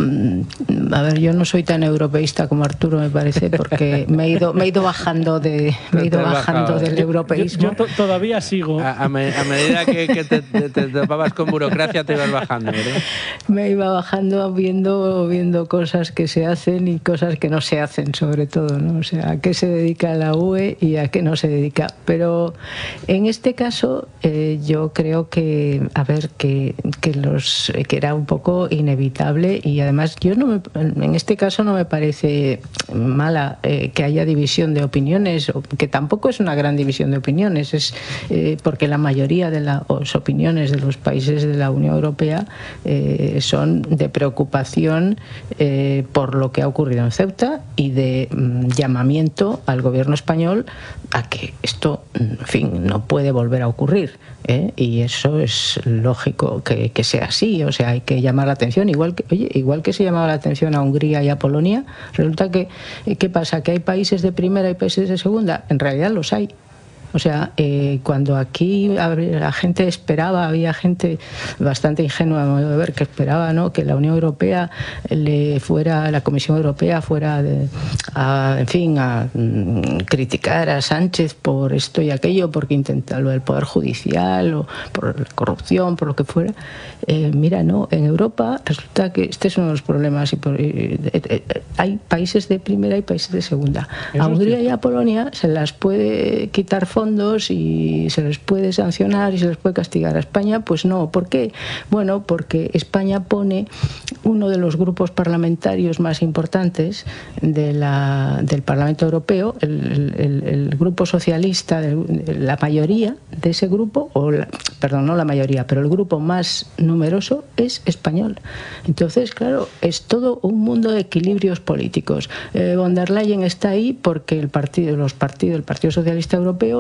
E: a ver, yo no soy tan europeísta como Arturo, me parece, porque me he ido, me he ido bajando de, me he ido bajando bajado, del
C: yo,
E: europeísmo.
C: Yo, yo to todavía sigo.
B: A, a, me, a medida que, que te, te, te topabas con burocracia, te ibas bajando, ¿verdad?
E: Me iba bajando viendo, viendo cosas que se hacen y cosas que no se hacen, sobre todo, ¿no? O sea, a qué se dedica la U E y a qué no se dedica. Pero en este caso, eh, yo creo que, a ver, que, que los que era un poco inevitable y además yo no me, en este caso no me parece mala eh, que haya división de opiniones, que tampoco es una gran división de opiniones, es eh, porque la mayoría de las opiniones de los países de la Unión Europea eh, son de preocupación eh, por lo que ha ocurrido en Ceuta y de mm, llamamiento al gobierno español a que esto, en fin, no puede volver a ocurrir. ¿Eh? Y eso es lógico que, que sea así, o sea, hay que llamar la atención, igual que, oye, igual que se llamaba la atención a Hungría y a Polonia, resulta que, ¿qué pasa? ¿Que hay países de primera y países de segunda? En realidad los hay. O sea, eh, cuando aquí la gente esperaba, había gente bastante ingenua, a mi modo de ver, que esperaba, ¿no?, que la Unión Europea le fuera, la Comisión Europea fuera, de, a, en fin, a mm, criticar a Sánchez por esto y aquello, porque intenta lo del Poder Judicial o por corrupción, por lo que fuera. Eh, mira, no, en Europa resulta que este es uno de los problemas. Y por, eh, eh, eh, hay países de primera y países de segunda.
C: Eso
E: a Hungría
C: sí.
E: y a Polonia se las puede quitar fondos y se les puede sancionar y se les puede castigar. A España, pues no. ¿Por qué? Bueno, porque España pone uno de los grupos parlamentarios más importantes de la, del Parlamento Europeo, el, el, el grupo socialista, la mayoría de ese grupo, o la, perdón, no la mayoría, pero el grupo más numeroso es español. Entonces, claro, es todo un mundo de equilibrios políticos. Eh, von der Leyen está ahí porque el partido, los partidos, el Partido Socialista Europeo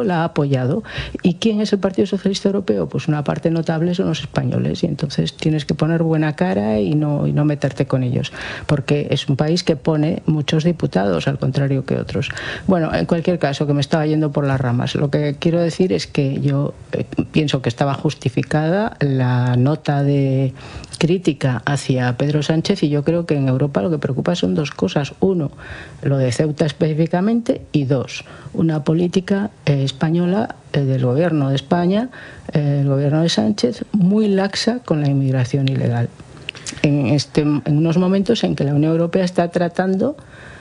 E: la ha apoyado. ¿Y quién es el Partido Socialista Europeo? Pues una parte notable son los españoles, y entonces tienes que poner buena cara y no, y no meterte con ellos, porque es un país que pone muchos diputados, al contrario que otros. Bueno, en cualquier caso, que me estaba yendo por las ramas, lo que quiero decir es que yo eh, pienso que estaba justificada la nota de crítica hacia Pedro Sánchez, y yo creo que en Europa lo que preocupa son dos cosas. Uno, lo de Ceuta específicamente, y dos, una política eh, española eh, del gobierno de España, eh, el gobierno de Sánchez, muy laxa con la inmigración ilegal. En, este, en unos momentos en que la Unión Europea está tratando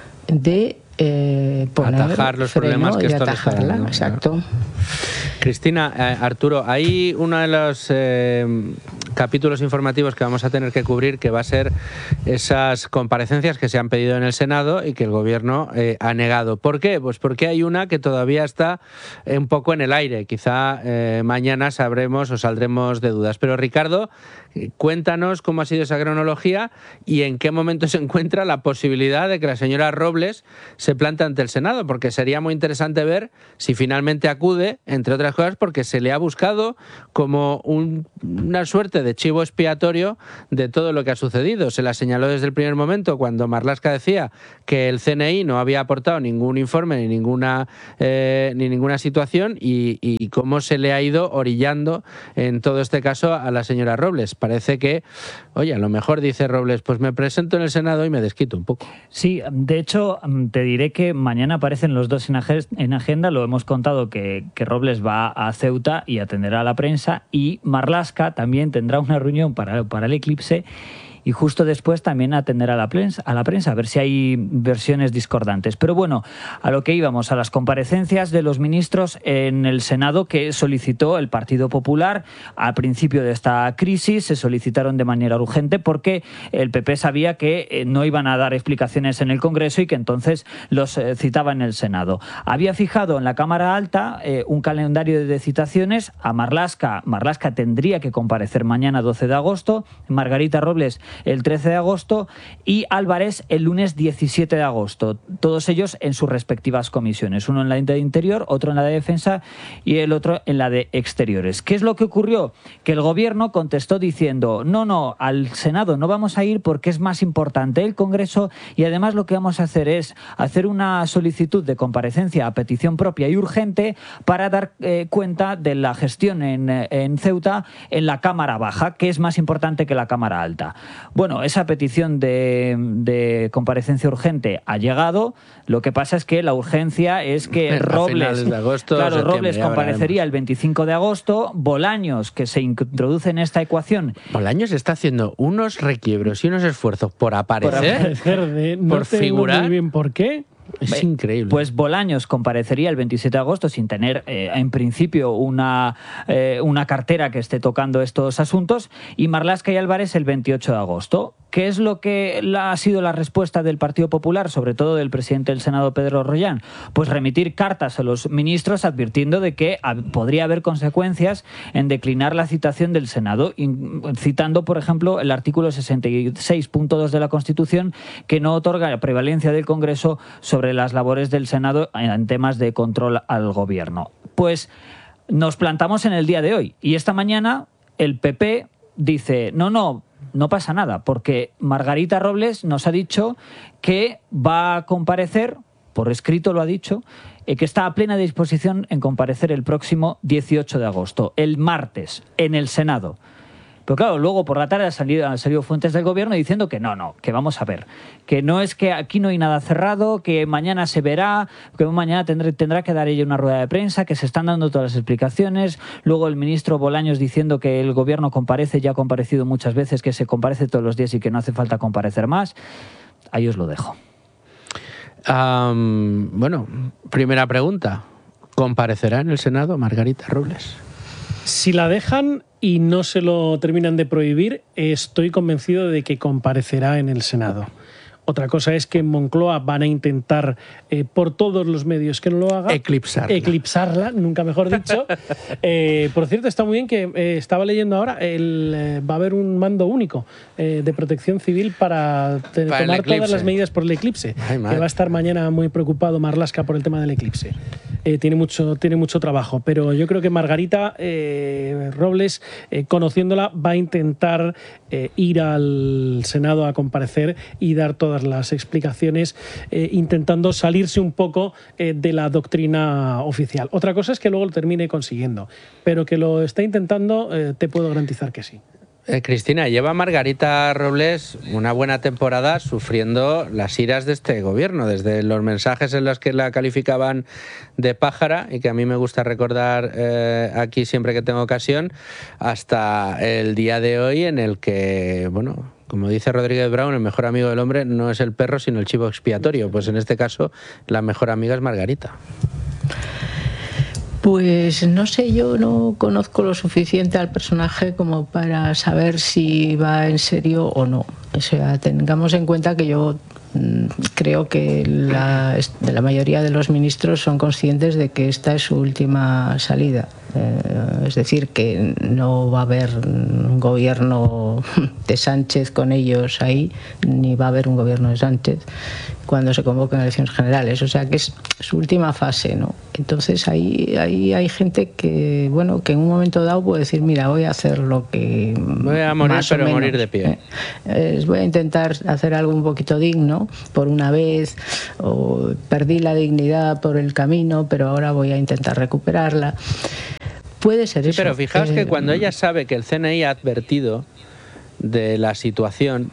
E: de eh, poner
B: atajar los
E: freno
B: problemas que
E: y
B: esto le está
E: atajarla,
B: dando,
E: exacto.
B: ¿no? Cristina, eh, Arturo, hay uno de los eh, capítulos informativos que vamos a tener que cubrir, que va a ser esas comparecencias que se han pedido en el Senado y que el Gobierno eh, ha negado. ¿Por qué? Pues porque hay una que todavía está eh, un poco en el aire. Quizá eh, mañana sabremos o saldremos de dudas. Pero Ricardo, eh, cuéntanos cómo ha sido esa cronología y en qué momento se encuentra la posibilidad de que la señora Robles se plante ante el Senado, porque sería muy interesante ver si finalmente acude, entre otras cosas porque se le ha buscado como un, una suerte de chivo expiatorio de todo lo que ha sucedido. Se la señaló desde el primer momento cuando Marlaska decía que el C N I no había aportado ningún informe ni ninguna, eh, ni ninguna situación, y, y cómo se le ha ido orillando en todo este caso a la señora Robles. Parece que, oye, a lo mejor dice Robles, pues me presento en el Senado y me desquito un poco.
A: Sí, de hecho, te diré que mañana aparecen los dos en agenda. Lo hemos contado que, que Robles va a Ceuta y atenderá a la prensa, y Marlaska también tendrá una reunión para, para el eclipse, y justo después también atender a la prensa, a la prensa, a ver si hay versiones discordantes. Pero bueno, a lo que íbamos, a las comparecencias de los ministros en el Senado que solicitó el Partido Popular al principio de esta crisis. Se solicitaron de manera urgente porque el P P sabía que no iban a dar explicaciones en el Congreso y que entonces los eh, citaba en el Senado. Había fijado en la Cámara Alta eh, un calendario de citaciones. A Marlaska, Marlaska tendría que comparecer mañana doce de agosto, Margarita Robles el trece de agosto y Álvarez el lunes diecisiete de agosto. Todos ellos en sus respectivas comisiones. Uno en la de Interior, otro en la de Defensa y el otro en la de Exteriores. ¿Qué es lo que ocurrió? Que el Gobierno contestó diciendo no, no, al Senado no vamos a ir porque es más importante el Congreso, y además lo que vamos a hacer es hacer una solicitud de comparecencia a petición propia y urgente para dar eh, cuenta de la gestión en, en Ceuta en la Cámara Baja, que es más importante que la Cámara Alta. Bueno, esa petición de, de comparecencia urgente ha llegado. Lo que pasa es que la urgencia es que Robles,
B: de agosto,
A: claro, Robles
B: ya
A: comparecería el veinticinco de agosto. Bolaños, que se introduce en esta ecuación.
B: Bolaños está haciendo unos requiebros y unos esfuerzos por aparecer,
C: por, aparecer de, no
B: por figurar.
C: Muy bien por qué.
B: Es increíble.
A: Pues Bolaños comparecería el veintisiete de agosto sin tener, eh, en principio, una, eh, una cartera que esté tocando estos asuntos, y Marlaska y Álvarez el veintiocho de agosto. ¿Qué es lo que la, ha sido la respuesta del Partido Popular, sobre todo del presidente del Senado, Pedro Rollán? Pues remitir cartas a los ministros advirtiendo de que a, podría haber consecuencias en declinar la citación del Senado, in, citando, por ejemplo, el artículo sesenta y seis punto dos de la Constitución, que no otorga la prevalencia del Congreso sobre las labores del Senado en temas de control al Gobierno. Pues nos plantamos en el día de hoy, y esta mañana el P P dice no, no, no pasa nada, porque Margarita Robles nos ha dicho que va a comparecer, por escrito lo ha dicho, eh, que está a plena disposición en comparecer el próximo dieciocho de agosto, el martes, en el Senado. Pero claro, luego por la tarde han salido, han salido fuentes del Gobierno diciendo que no, no, que vamos a ver, que no es que aquí no hay nada cerrado, que mañana se verá, que mañana tendrá, tendrá que dar ella una rueda de prensa, que se están dando todas las explicaciones. Luego el ministro Bolaños diciendo que el Gobierno comparece, ya ha comparecido muchas veces, que se comparece todos los días y que no hace falta comparecer más. Ahí os lo dejo.
B: Um, bueno, primera pregunta. ¿Comparecerá en el Senado Margarita Robles?
C: Si la dejan y no se lo terminan de prohibir, estoy convencido de que comparecerá en el Senado. Otra cosa es que en Moncloa van a intentar, eh, por todos los medios que no lo haga,
B: eclipsarla.
C: Eclipsarla, nunca mejor dicho. eh, por cierto, está muy bien que eh, estaba leyendo ahora, el, eh, va a haber un mando único eh, de protección civil para, te,
B: para
C: tomar todas las medidas por el eclipse.
B: Ay,
C: que va a estar mañana muy preocupado Marlaska por el tema del eclipse. Eh, tiene, mucho, tiene mucho trabajo, pero yo creo que Margarita eh, Robles, eh, conociéndola, va a intentar eh, ir al Senado a comparecer y dar todas las explicaciones, eh, intentando salirse un poco eh, de la doctrina oficial. Otra cosa es que luego lo termine consiguiendo, pero que lo está intentando, eh, te puedo garantizar que sí.
B: Eh, Cristina, lleva Margarita Robles una buena temporada sufriendo las iras de este gobierno, desde los mensajes en los que la calificaban de pájara, y que a mí me gusta recordar eh, aquí siempre que tengo ocasión, hasta el día de hoy en el que, bueno, como dice Rodríguez Brown, el mejor amigo del hombre no es el perro sino el chivo expiatorio. Pues en este caso la mejor amiga es Margarita.
E: Pues no sé, yo no conozco lo suficiente al personaje como para saber si va en serio o no. O sea, tengamos en cuenta que yo mmm, creo que la, la mayoría de los ministros son conscientes de que esta es su última salida. Eh, es decir, que no va a haber un gobierno de Sánchez con ellos ahí, ni va a haber un gobierno de Sánchez cuando se convoquen elecciones generales. O sea que es su última fase, ¿no? Entonces ahí, ahí hay gente que, bueno, que en un momento dado puede decir, mira, voy a hacer lo que...
B: Voy a morir, pero menos, morir de pie.
E: Eh, voy a intentar hacer algo un poquito digno por una vez, o perdí la dignidad por el camino, pero ahora voy a intentar recuperarla. Puede ser
B: sí,
E: eso.
B: Pero fijaos
E: que...
B: que cuando ella sabe que el C N I ha advertido de la situación,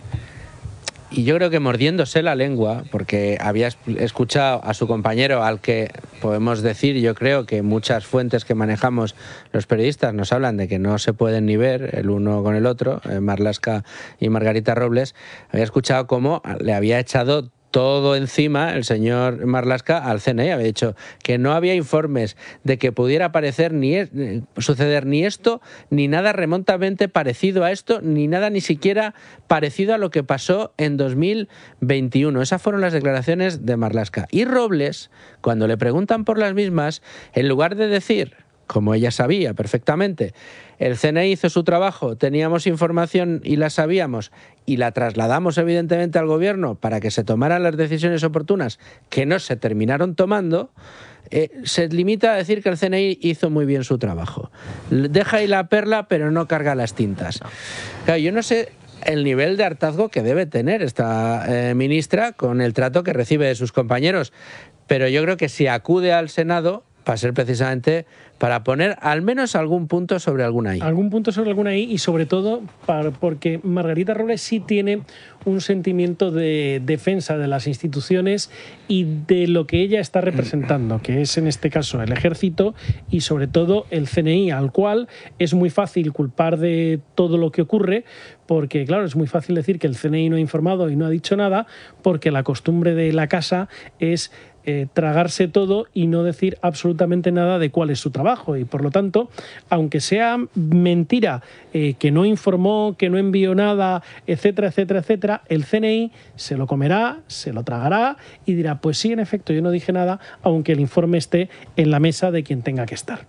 B: y yo creo que mordiéndose la lengua, porque había escuchado a su compañero, al que podemos decir, yo creo que muchas fuentes que manejamos los periodistas nos hablan de que no se pueden ni ver el uno con el otro, eh, Marlaska y Margarita Robles, había escuchado cómo le había echado todo encima el señor Marlaska al C N I. Había dicho que no había informes de que pudiera parecer ni es, suceder ni esto, ni nada remotamente parecido a esto, ni nada ni siquiera parecido a lo que pasó en dos mil veintiuno. Esas fueron las declaraciones de Marlaska. Y Robles, cuando le preguntan por las mismas, en lugar de decir, como ella sabía perfectamente, el C N I hizo su trabajo, teníamos información y la sabíamos y la trasladamos evidentemente al gobierno para que se tomaran las decisiones oportunas que no se terminaron tomando, eh, se limita a decir que el C N I hizo muy bien su trabajo. Deja ahí la perla, pero no carga las tintas. Claro, yo no sé el nivel de hartazgo que debe tener esta eh, ministra con el trato que recibe de sus compañeros, pero yo creo que si acude al Senado va a ser precisamente para poner al menos algún punto sobre alguna I.
C: Algún punto sobre alguna I y sobre todo para, porque Margarita Robles sí tiene un sentimiento de defensa de las instituciones y de lo que ella está representando, que es en este caso el Ejército y sobre todo el C N I, al cual es muy fácil culpar de todo lo que ocurre, porque claro, es muy fácil decir que el C N I no ha informado y no ha dicho nada, porque la costumbre de la casa es Eh, tragarse todo y no decir absolutamente nada de cuál es su trabajo. Y por lo tanto, aunque sea mentira, eh, que no informó, que no envió nada, etcétera, etcétera, etcétera, el C N I se lo comerá, se lo tragará y dirá, pues sí, en efecto, yo no dije nada, aunque el informe esté en la mesa de quien tenga que estar.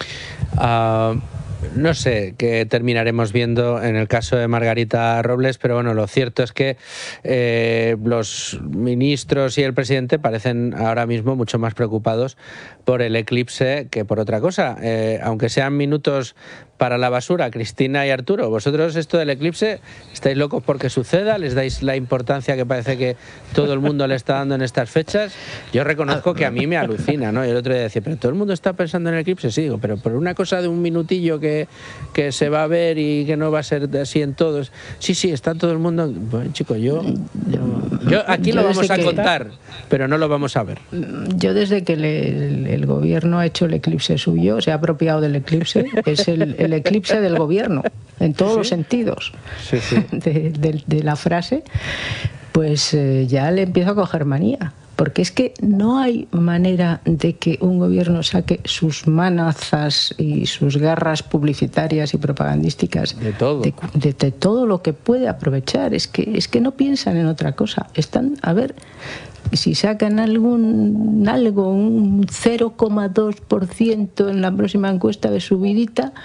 B: Uh... No sé qué terminaremos viendo en el caso de Margarita Robles, pero bueno, lo cierto es que eh, los ministros y el presidente parecen ahora mismo mucho más preocupados por el eclipse que por otra cosa. Eh, aunque sean minutos para la basura, Cristina y Arturo, vosotros esto del eclipse, ¿estáis locos porque suceda? ¿Les dais la importancia que parece que todo el mundo le está dando en estas fechas? Yo reconozco que a mí me alucina, ¿no? Y el otro día decía, pero todo el mundo está pensando en el eclipse, sí, digo, pero por una cosa de un minutillo que, que se va a ver y que no va a ser así en todos. Sí, sí, está todo el mundo... Bueno, chicos, yo, yo, yo aquí yo lo vamos a contar, pero no lo vamos a ver.
E: Yo desde que le, el, el gobierno ha hecho el eclipse suyo, se ha apropiado del eclipse, es el, el eclipse del gobierno, en todos ¿Sí? los sentidos
B: sí, sí.
E: De, de, de la frase, pues eh, ya le empiezo a coger manía. porque es que no hay manera de que un gobierno saque sus manazas y sus garras publicitarias y propagandísticas
B: de todo,
E: de, de, de todo lo que puede aprovechar. Es que, es que no piensan en otra cosa. Están, a ver, si sacan algún algo, un cero coma dos por ciento en la próxima encuesta de subidita,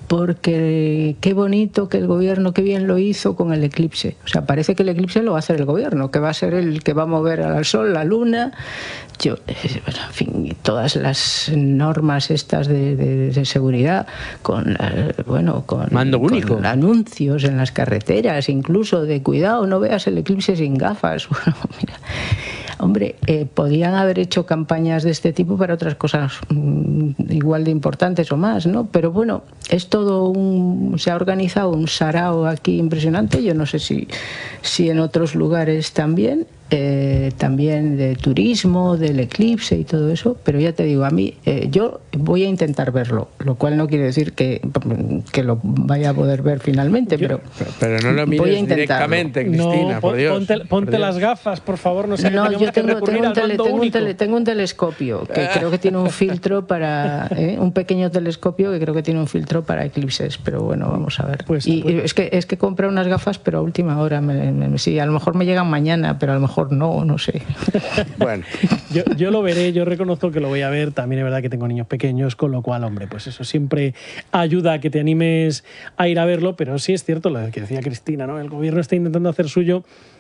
E: porque qué bonito que el gobierno, qué bien lo hizo con el eclipse. O sea, parece que el eclipse lo va a hacer el gobierno, que va a ser el que va a mover al sol, la luna. Yo, bueno, en fin, todas las normas estas de, de, de seguridad, con, bueno, con,
B: mando único,
E: con anuncios en las carreteras, incluso de cuidado, no veas el eclipse sin gafas. Bueno, mira. Hombre, eh, podían haber hecho campañas de este tipo para otras cosas mmm, igual de importantes o más, ¿no? Pero bueno, es todo un... se ha organizado un sarao aquí impresionante. Yo no sé si, si en otros lugares también, eh, también de turismo, del eclipse y todo eso, pero ya te digo, a mí, eh, yo voy a intentar verlo, lo cual no quiere decir que, que lo vaya a poder ver finalmente, yo, pero...
B: Pero no lo mires directamente, Cristina,
C: no,
B: por Dios.
C: Ponte, ponte
B: por Dios.
C: las gafas, por favor, no sé.
E: No,
C: que
E: yo tengo,
C: que
E: tengo, un tele, tengo, un tele,
C: único.
E: tengo un telescopio que creo que tiene un filtro para... ¿eh? Un pequeño telescopio que creo que tiene un filtro para eclipses, pero bueno, vamos a ver. Pues, y pues, es que es que compré unas gafas, pero a última hora. Me, me, sí, a lo mejor me llegan mañana, pero a lo mejor no, no sé.
B: Bueno,
C: yo, yo lo veré, yo reconozco que lo voy a ver. También es verdad que tengo niños pequeños, con lo cual, hombre, pues eso siempre ayuda a que te animes a ir a verlo, pero sí es cierto lo que decía Cristina, ¿no? El gobierno está intentando hacer suyo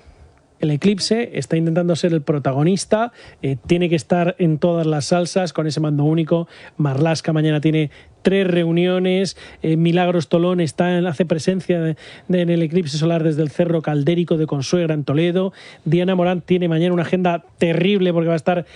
C: el eclipse, está intentando ser el protagonista, eh, tiene que estar en todas las salsas con ese mando único. Marlaska mañana tiene tres reuniones, eh, Milagros Tolón está en, hace presencia de, de, en el eclipse solar desde el Cerro Caldérico de Consuegra en Toledo. Diana Morán tiene mañana una agenda terrible porque va a estar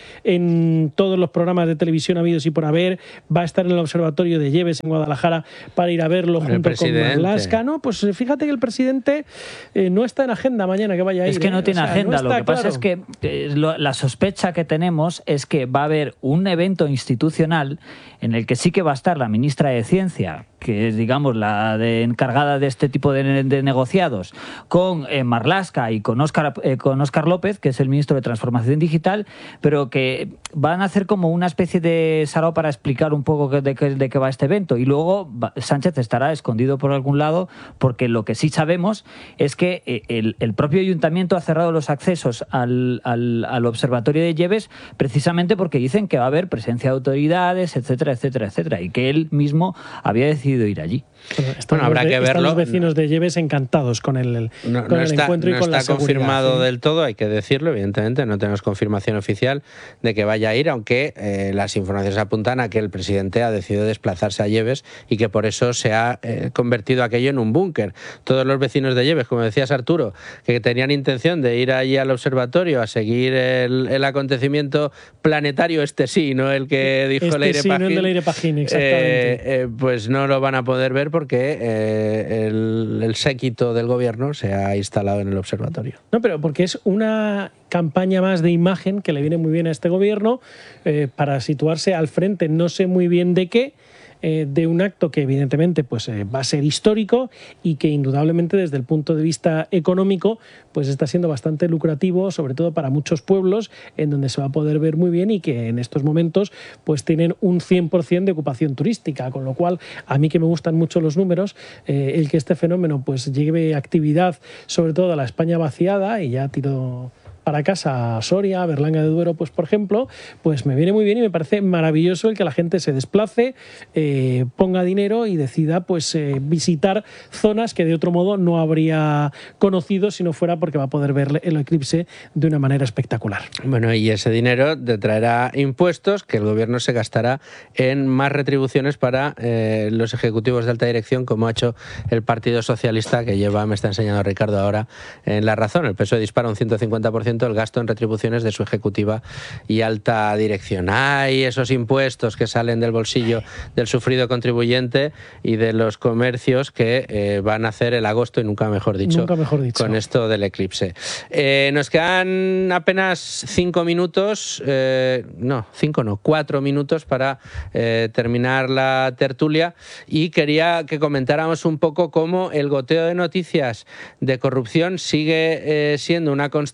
C: en todos los programas de televisión habidos y por haber, va a estar en el Observatorio de Lleves en Guadalajara para ir a verlo
B: con
C: junto con Marlaska. No, pues fíjate que el presidente eh, no está en agenda mañana que vaya a ir.
A: Es que no
C: ¿eh?
A: tiene
C: o sea,
A: agenda,
C: no
A: lo que
C: claro.
A: pasa es que eh, lo, la sospecha que tenemos es que va a haber un evento institucional en el que sí que va a estar la ministra de Ciencia, que es, digamos, la de encargada de este tipo de, de negociados, con eh, Marlaska y con Óscar, eh, con Óscar López, que es el ministro de Transformación Digital, pero que van a hacer como una especie de sarao para explicar un poco de, de, de qué va este evento. Y luego va, Sánchez estará escondido por algún lado, porque lo que sí sabemos es que eh, el, el propio ayuntamiento ha cerrado los accesos al, al, al Observatorio de Lleves precisamente porque dicen que va a haber presencia de autoridades, etcétera, etcétera, etcétera, y que él mismo había decidido ir allí.
C: Bueno, bueno habrá que verlo. Están los vecinos de Lleves encantados con el,
B: no,
C: con
B: no
C: el
B: está,
C: encuentro y
B: no
C: con la
B: está
C: seguridad.
B: confirmado
C: ¿sí?
B: del todo, hay que decirlo, evidentemente, no tenemos confirmación oficial de que vaya a ir, aunque eh, las informaciones apuntan a que el presidente ha decidido desplazarse a Lleves y que por eso se ha eh, convertido aquello en un búnker. Todos los vecinos de Lleves, como decías Arturo, que tenían intención de ir allí al observatorio a seguir el, el acontecimiento planetario, este sí, no el que dijo
C: este
B: Leire
C: sí,
B: Pajín,
C: no el de Leire Pajín, exactamente.
B: Eh, eh, pues no lo van a poder ver porque eh, el, el séquito del gobierno se ha instalado en el observatorio.
C: No, pero porque es una campaña más de imagen que le viene muy bien a este gobierno eh, para situarse al frente, no sé muy bien de qué, eh, de un acto que evidentemente pues, eh, va a ser histórico y que indudablemente desde el punto de vista económico pues está siendo bastante lucrativo, sobre todo para muchos pueblos en donde se va a poder ver muy bien y que en estos momentos pues tienen un cien por ciento de ocupación turística, con lo cual a mí que me gustan mucho los números, eh, el que este fenómeno pues lleve actividad sobre todo a la España vaciada, y ya tiro para casa a Soria, a Berlanga de Duero, pues por ejemplo, pues me viene muy bien y me parece maravilloso el que la gente se desplace, eh, ponga dinero y decida pues eh, visitar zonas que de otro modo no habría conocido si no fuera porque va a poder ver el eclipse de una manera espectacular.
B: Bueno, y ese dinero te traerá impuestos que el gobierno se gastará en más retribuciones para eh, los ejecutivos de alta dirección, como ha hecho el Partido Socialista, que lleva, me está enseñando Ricardo ahora, en La Razón. El P S O E dispara un ciento cincuenta por ciento el gasto en retribuciones de su ejecutiva y alta dirección. Hay esos impuestos que salen del bolsillo del sufrido contribuyente y de los comercios que eh, van a hacer el agosto, y nunca mejor dicho,
C: nunca mejor dicho.
B: con esto del eclipse. Eh, nos quedan apenas cinco minutos, eh, no, cinco no, cuatro minutos para eh, terminar la tertulia, y quería que comentáramos un poco cómo el goteo de noticias de corrupción sigue eh, siendo una constante también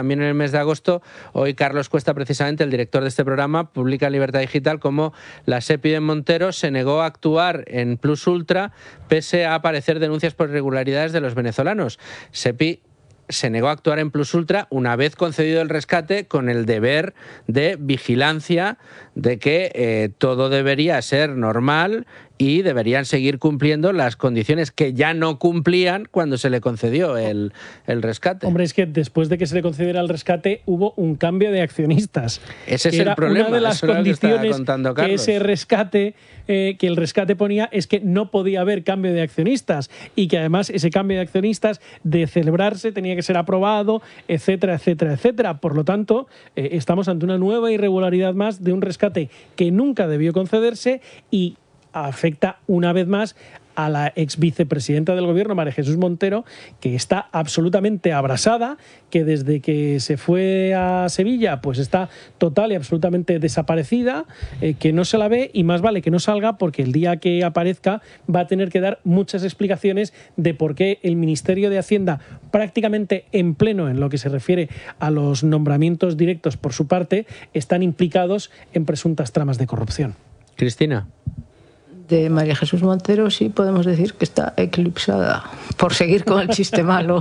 B: también en el mes de agosto. Hoy Carlos Cuesta, precisamente el director de este programa, publica en Libertad Digital cómo la SEPI de Montero se negó a actuar en Plus Ultra pese a aparecer denuncias por irregularidades de los venezolanos. SEPI se negó a actuar en Plus Ultra una vez concedido el rescate, con el deber de vigilancia de que eh, todo debería ser normal y deberían seguir cumpliendo las condiciones que ya no cumplían cuando se le concedió el, el rescate.
C: Hombre, es que después de que se le concediera el rescate hubo un cambio de accionistas.
B: Ese es
C: era
B: el problema.
C: Una de las
B: Eso
C: condiciones
B: que, contando
C: que ese rescate, eh, que el rescate ponía, es que no podía haber cambio de accionistas y que además ese cambio de accionistas, de celebrarse, tenía que ser aprobado, etcétera, etcétera, etcétera. Por lo tanto, eh, estamos ante una nueva irregularidad más de un rescate que nunca debió concederse y afecta una vez más a la ex vicepresidenta del gobierno, María Jesús Montero, que está absolutamente abrasada, que desde que se fue a Sevilla pues está total y absolutamente desaparecida, eh, que no se la ve y más vale que no salga, porque el día que aparezca va a tener que dar muchas explicaciones de por qué el Ministerio de Hacienda, prácticamente en pleno en lo que se refiere a los nombramientos directos por su parte, están implicados en presuntas tramas de corrupción.
B: Cristina.
E: De María Jesús Montero sí podemos decir que está eclipsada, por seguir con el chiste malo.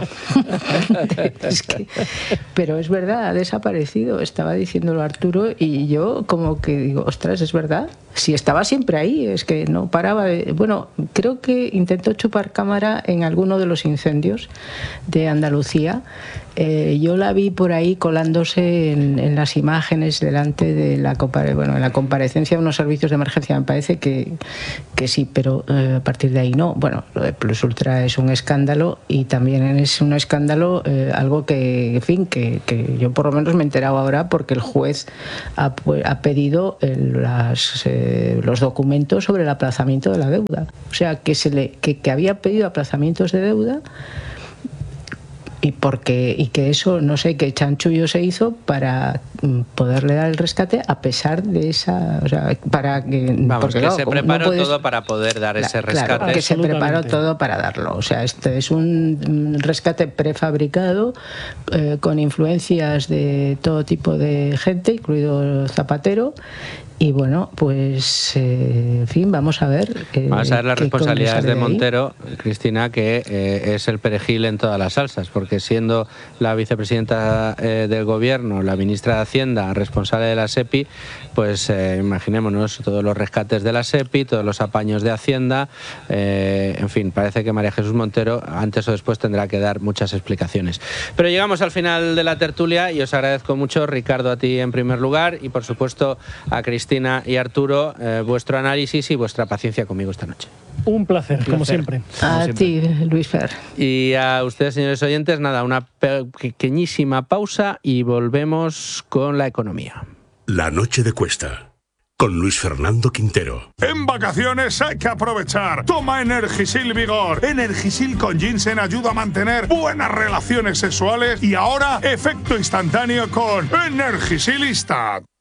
E: Es que, pero es verdad, ha desaparecido, estaba diciéndolo Arturo y yo como que digo, ostras, es verdad, si estaba siempre ahí, es que no paraba de... Bueno, creo que intentó chupar cámara en alguno de los incendios de Andalucía. Eh, yo la vi por ahí colándose en, en las imágenes delante de la, compare, bueno, en la comparecencia de unos servicios de emergencia. Me parece que, que sí, pero eh, a partir de ahí no. Bueno, lo de Plus Ultra es un escándalo y también es un escándalo, eh, algo que, en fin, que, que yo por lo menos me he enterado ahora porque el juez ha, ha pedido el, las, eh, los documentos sobre el aplazamiento de la deuda. O sea, que, se le, que, que había pedido aplazamientos de deuda. Y, porque, y que eso, no sé qué chanchullo se hizo para poderle dar el rescate a pesar de esa... O sea, para que...
B: Vamos,
E: porque,
B: que
E: claro,
B: se preparó
E: no puedes,
B: todo para poder dar ese rescate.
E: Claro, que se preparó todo para darlo. O sea, este es un rescate prefabricado eh, con influencias de todo tipo de gente, incluido Zapatero. Y bueno, pues, eh, en fin, vamos a ver... Eh,
B: vamos a ver las responsabilidades de,
E: de
B: Montero, Cristina, que eh, es el perejil en todas las salsas, porque siendo la vicepresidenta eh, del Gobierno, la ministra de Hacienda, responsable de la SEPI, pues eh, imaginémonos todos los rescates de la SEPI, todos los apaños de Hacienda, eh, en fin, parece que María Jesús Montero antes o después tendrá que dar muchas explicaciones. Pero llegamos al final de la tertulia y os agradezco mucho, Ricardo, a ti en primer lugar, y por supuesto a Cristina Cristina y Arturo, eh, vuestro análisis y vuestra paciencia conmigo esta noche.
C: Un placer, Un placer. como siempre.
E: A
C: como
E: ti, Luis Fer.
B: Y a ustedes, señores oyentes, nada, una pequeñísima pausa y volvemos con la economía.
F: La noche de Cuesta, con Luis Fernando Quintero.
D: En vacaciones hay que aprovechar. Toma Energisil Vigor. Energisil con ginseng ayuda a mantener buenas relaciones sexuales y ahora efecto instantáneo con Energisil Instant.